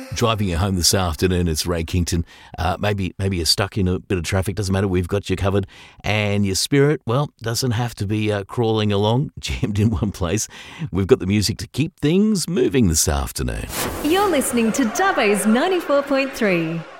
driving you home this afternoon. It's Ray Kington. Maybe you're stuck in a bit of traffic. Doesn't matter. We've got you covered. And your spirit, well, doesn't have to be crawling along, jammed in one place. We've got the music to keep things moving this afternoon. You're listening to Dubbo's 94.3.